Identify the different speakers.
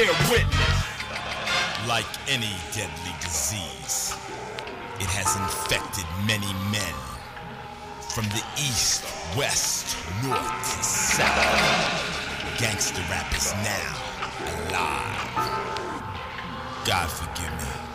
Speaker 1: Bear witness.
Speaker 2: Like any deadly disease, it has infected many men from the east, west, north, and south. Gangster rap is now alive. God forgive me.